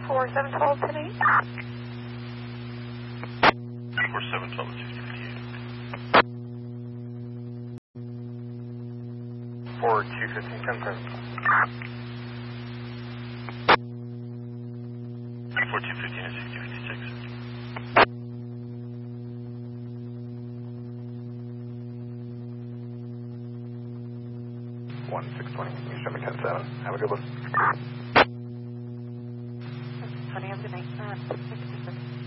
4712 today. 4712 is 6058. 4215, 4215 is 6056. One 620, you show me 10-7. Have a good one. 20 of the night.